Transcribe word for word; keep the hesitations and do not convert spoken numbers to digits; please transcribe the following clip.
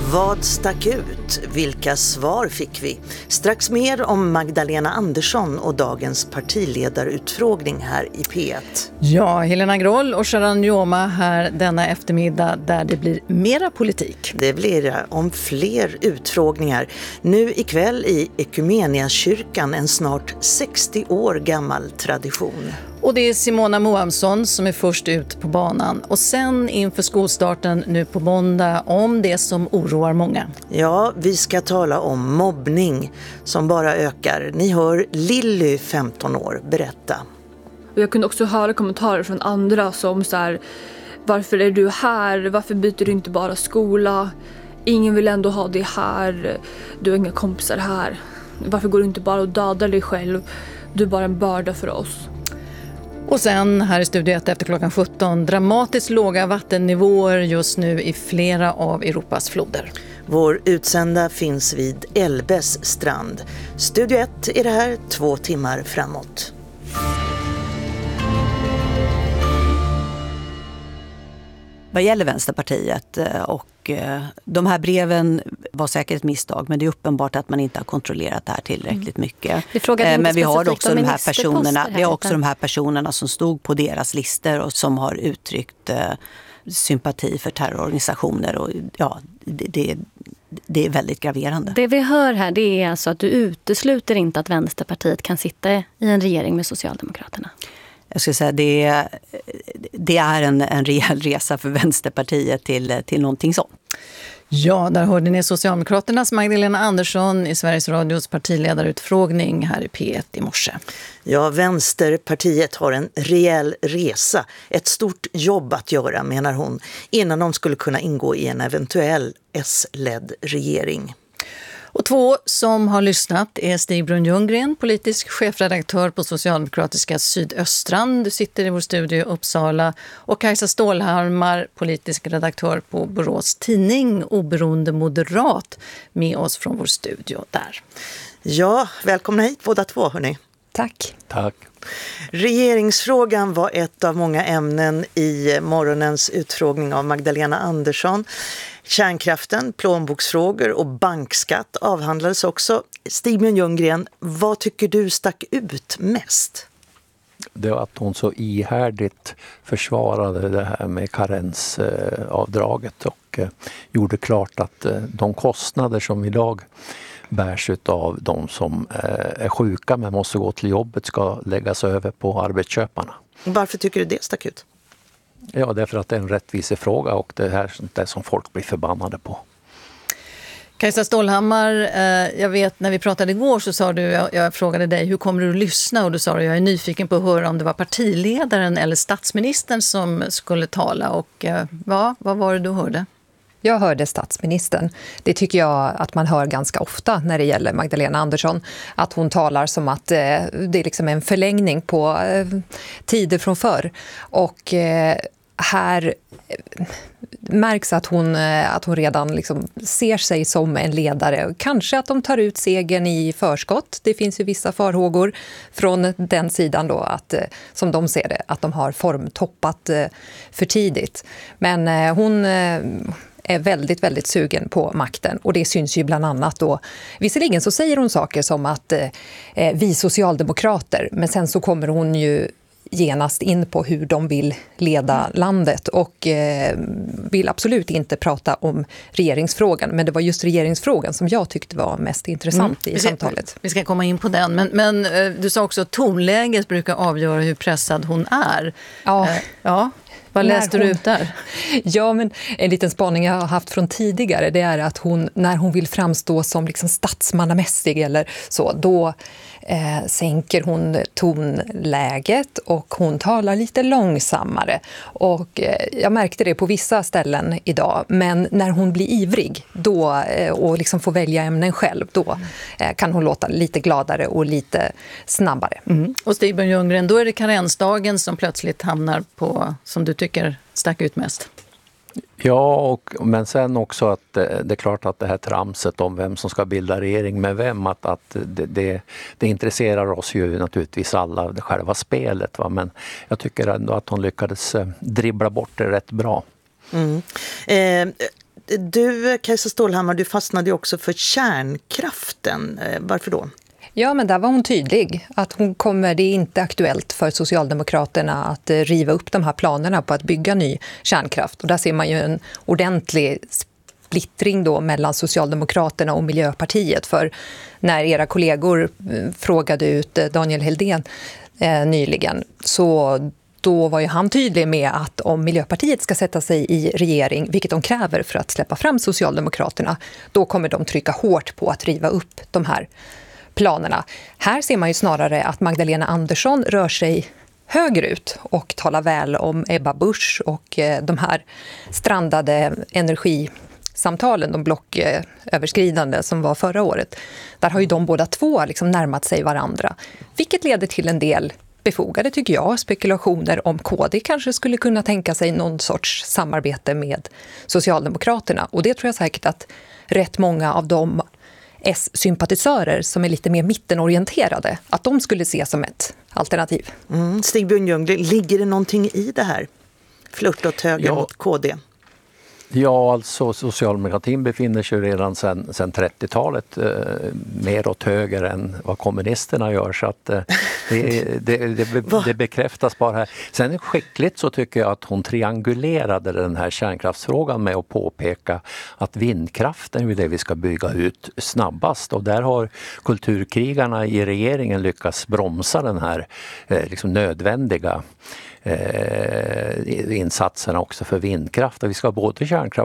Vad stack ut? Vilka svar fick vi? Strax mer om Magdalena Andersson och dagens partiledarutfrågning här i P ett. Ja, Helena Groll och Sharon Joma här denna eftermiddag där det blir mera politik. Det blir det om fler utfrågningar. Nu ikväll i Ekumeniakyrkan, en snart sextio år gammal tradition. Och det är Simona Moamsson som är först ut på banan. Och sen inför skolstarten nu på måndag om det som oroar många. Ja, vi ska tala om mobbning som bara ökar. Ni hör Lilly, femton år, berätta. Jag kunde också höra kommentarer från andra som så här: varför är du här? Varför byter du inte bara skola? Ingen vill ändå ha dig här. Du har inga kompisar här. Varför går du inte bara och dödar dig själv? Du är bara en börda för oss. Och sen här i Studio ett efter klockan sjutton, dramatiskt låga vattennivåer just nu i flera av Europas floder. Vår utsända finns vid Elbes strand. Studio ett är det här två timmar framåt. Vad gäller Vänsterpartiet, och de här breven var säkert ett misstag, men det är uppenbart att man inte har kontrollerat det här tillräckligt mycket. Mm. Men vi har också de här personerna, vi har också de här personerna som stod på deras listor och som har uttryckt eh, sympati för terrororganisationer, och ja, det, det, det är väldigt graverande. Det vi hör här, det är alltså att du utesluter inte att Vänsterpartiet kan sitta i en regering med Socialdemokraterna. Jag skulle säga det, det är en, en rejäl resa för Vänsterpartiet till, till någonting sånt. Ja, där hörde ni Socialdemokraternas Magdalena Andersson i Sveriges Radios partiledarutfrågning här i P ett i morse. Ja, Vänsterpartiet har en rejäl resa, ett stort jobb att göra, menar hon, innan de skulle kunna ingå i en eventuell S-ledd regering. Och två som har lyssnat är Stig Brun Ljunggren, politisk chefredaktör på Socialdemokratiska Sydöstran. Du sitter i vår studio i Uppsala. Och Kajsa Stålhammar, politisk redaktör på Borås Tidning, oberoende moderat, med oss från vår studio där. Ja, välkomna hit båda två, hörni. Tack. Tack. Regeringsfrågan var ett av många ämnen i morgonens utfrågning av Magdalena Andersson. Kärnkraften, plånboksfrågor och bankskatt avhandlades också. Stig Brun Ljunggren, vad tycker du stack ut mest? Det var att hon så ihärdigt försvarade det här med karensavdraget och eh, gjorde klart att eh, de kostnader som idag bärs av de som eh, är sjuka men måste gå till jobbet ska läggas över på arbetsköparna. Varför tycker du det stack ut? Ja, därför att det är en rättvisefråga och det här är det som folk blir förbannade på. Kajsa Stålhammar, eh, jag vet när vi pratade igår så sa du, jag, jag frågade dig, hur kommer du att lyssna? Och du sa, jag är nyfiken på att höra om det var partiledaren eller statsministern som skulle tala. Och eh, ja, vad var det du hörde? Jag hörde statsministern. Det tycker jag att man hör ganska ofta när det gäller Magdalena Andersson. Att hon talar som att eh, det är liksom en förlängning på eh, tider från förr. Och eh, här eh, märks att hon, eh, att hon redan liksom ser sig som en ledare. Kanske att de tar ut segern i förskott. Det finns ju vissa farhågor från den sidan då, att, eh, som de ser det, att de har formtoppat eh, för tidigt. Men eh, hon... Eh, är väldigt, väldigt sugen på makten. Och det syns ju bland annat då. Visserligen så säger hon saker som att eh, vi socialdemokrater, men sen så kommer hon ju genast in på hur de vill leda landet och eh, vill absolut inte prata om regeringsfrågan. Men det var just regeringsfrågan som jag tyckte var mest intressant mm. i vi ska, samtalet. Vi ska komma in på den. Men, men eh, du sa också att tonläget brukar avgöra hur pressad hon är. Ja. Eh, ja. Vad läste hon, du ut där? Ja, men en liten spaning jag har haft från tidigare, det är att hon, när hon vill framstå som liksom statsmannamässig eller så, då eh, sänker hon tonläget och hon talar lite långsammare. Och eh, jag märkte det på vissa ställen idag, men när hon blir ivrig då, eh, och liksom får välja ämnen själv, då eh, kan hon låta lite gladare och lite snabbare. Mm. Och Stig Brun Ljunggren, då är det karensdagen som plötsligt hamnar på, som du tycker stack ut mest? Ja, och, men sen också att det, det är klart att det här tramset om vem som ska bilda regering med vem, att, att det, det, det intresserar oss ju naturligtvis alla, det själva spelet. Va? Men jag tycker ändå att hon lyckades dribbla bort det rätt bra. Mm. Eh, Du, Kajsa Stålhammar, du fastnade ju också för kärnkraften. Varför då? Ja, men där var hon tydlig. Att hon kommer, det är inte aktuellt för Socialdemokraterna att riva upp de här planerna på att bygga ny kärnkraft. Och där ser man ju en ordentlig splittring då mellan Socialdemokraterna och Miljöpartiet. För när era kollegor frågade ut Daniel Heldén eh, nyligen, så då var ju han tydlig med att om Miljöpartiet ska sätta sig i regering, vilket de kräver för att släppa fram Socialdemokraterna, då kommer de trycka hårt på att riva upp de här planerna. Här ser man ju snarare att Magdalena Andersson rör sig högerut och talar väl om Ebba Busch och de här strandade energisamtalen, de blocköverskridande som var förra året. Där har ju de båda två liksom närmat sig varandra, vilket leder till en del befogade, tycker jag, spekulationer om K D kanske skulle kunna tänka sig någon sorts samarbete med Socialdemokraterna. Och det tror jag säkert att rätt många av de S-sympatisörer som är lite mer mittenorienterade, att de skulle se som ett alternativ. Mm. Stig-Björn Ljunggren, ligger det någonting i det här? Flört åt höger ja. mot K D? Ja, alltså socialdemokratin befinner sig redan sedan, sedan trettiotalet eh, mer åt höger än vad kommunisterna gör, så att eh, det, det, det, det bekräftas bara här. Sen skickligt så tycker jag att hon triangulerade den här kärnkraftsfrågan med att påpeka att vindkraften är det vi ska bygga ut snabbast, och där har kulturkrigarna i regeringen lyckats bromsa den här eh, liksom nödvändiga insatserna också för vindkraft. Och vi ska ha både kärnkraft